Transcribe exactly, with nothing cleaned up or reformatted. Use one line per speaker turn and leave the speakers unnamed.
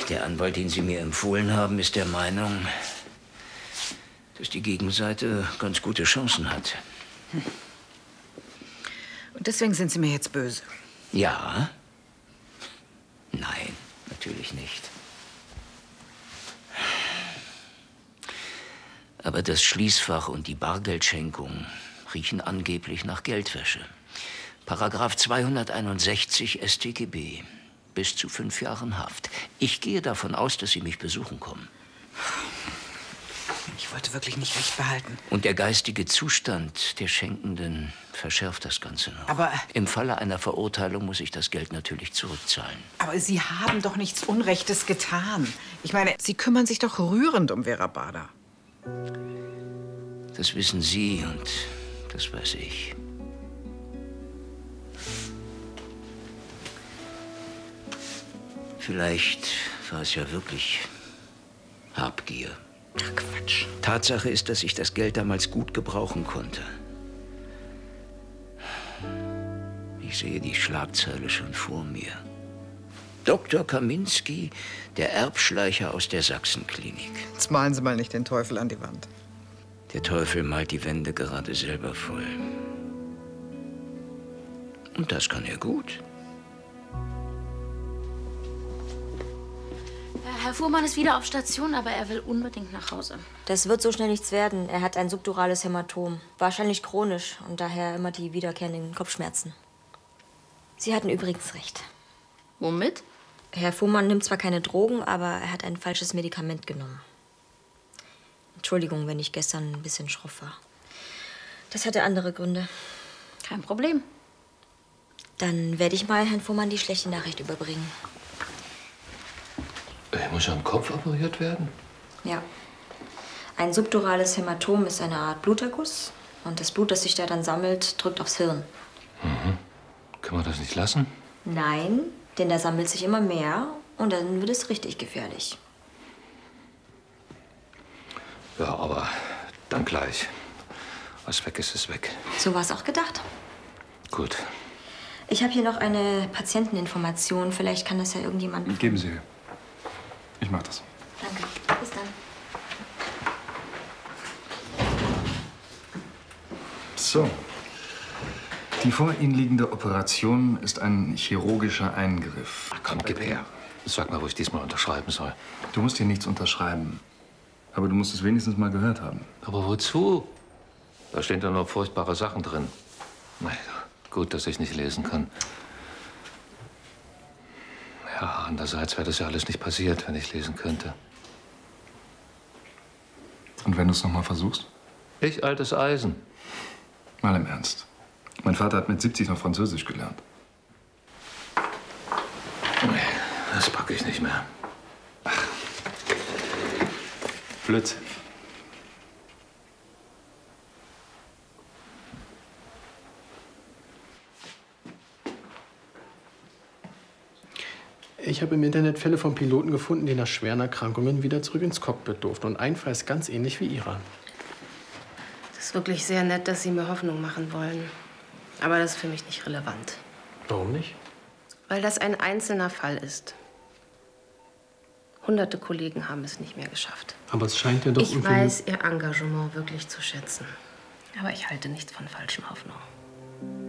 Der Anwalt, den Sie mir empfohlen haben, ist der Meinung, dass die Gegenseite ganz gute Chancen hat.
Hm. Und deswegen sind Sie mir jetzt böse?
Ja. Nein, natürlich nicht. Aber das Schließfach und die Bargeldschenkung riechen angeblich nach Geldwäsche. Paragraph zweihunderteinundsechzig S t G B. Bis zu fünf Jahren Haft. Ich gehe davon aus, dass Sie mich besuchen kommen.
Ich wollte wirklich nicht recht behalten.
Und der geistige Zustand der Schenkenden verschärft das Ganze noch.
Aber...
Im Falle einer Verurteilung muss ich das Geld natürlich zurückzahlen.
Aber Sie haben doch nichts Unrechtes getan. Ich meine, Sie kümmern sich doch rührend um Vera Bader.
Das wissen Sie und das weiß ich. Vielleicht war es ja wirklich Habgier.
Ach, Quatsch.
Tatsache ist, dass ich das Geld damals gut gebrauchen konnte. Ich sehe die Schlagzeile schon vor mir. Doktor Kaminski, der Erbschleicher aus der Sachsenklinik.
Jetzt malen Sie mal nicht den Teufel an die Wand.
Der Teufel malt die Wände gerade selber voll. Und das kann er gut.
Herr Fuhrmann ist wieder auf Station, aber er will unbedingt nach Hause.
Das wird so schnell nichts werden. Er hat ein subdurales Hämatom. Wahrscheinlich chronisch und daher immer die wiederkehrenden Kopfschmerzen. Sie hatten übrigens recht.
Womit?
Herr Fuhrmann nimmt zwar keine Drogen, aber er hat ein falsches Medikament genommen. Entschuldigung, wenn ich gestern ein bisschen schroff war. Das hatte andere Gründe.
Kein Problem.
Dann werde ich mal Herrn Fuhrmann die schlechte Nachricht überbringen.
Er muss am Kopf operiert werden?
Ja. Ein subdurales Hämatom ist eine Art Bluterguss. Und das Blut, das sich da dann sammelt, drückt aufs Hirn.
Mhm. Kann man das nicht lassen?
Nein, denn da sammelt sich immer mehr und dann wird es richtig gefährlich.
Ja, aber dann gleich. Was weg ist, ist weg.
So war es auch gedacht.
Gut.
Ich habe hier noch eine Patienteninformation. Vielleicht kann das ja irgendjemand...
Geben Sie her. Ich mach das.
Danke. Bis dann.
So. Die vor Ihnen liegende Operation ist ein chirurgischer Eingriff.
Ach komm, gib her. Sag mal, wo ich diesmal unterschreiben soll.
Du musst hier nichts unterschreiben. Aber du musst es wenigstens mal gehört haben.
Aber wozu? Da stehen doch nur furchtbare Sachen drin. Naja, gut, dass ich nicht lesen kann. Ja, andererseits wäre das ja alles nicht passiert, wenn ich lesen könnte.
Und wenn du es noch mal versuchst?
Ich, altes Eisen.
Mal im Ernst. Mein Vater hat mit siebzig noch Französisch gelernt.
Nee, das packe ich nicht mehr.
Ach. Blödsinn.
Ich habe im Internet Fälle von Piloten gefunden, die nach schweren Erkrankungen wieder zurück ins Cockpit durften. Und ein Fall ist ganz ähnlich wie Ihrer.
Das ist wirklich sehr nett, dass Sie mir Hoffnung machen wollen. Aber das ist für mich nicht relevant.
Warum nicht?
Weil das ein einzelner Fall ist. Hunderte Kollegen haben es nicht mehr geschafft.
Aber es scheint ja doch...
Ich weiß Ihr Engagement wirklich zu schätzen. Aber ich halte nichts von falschen Hoffnungen.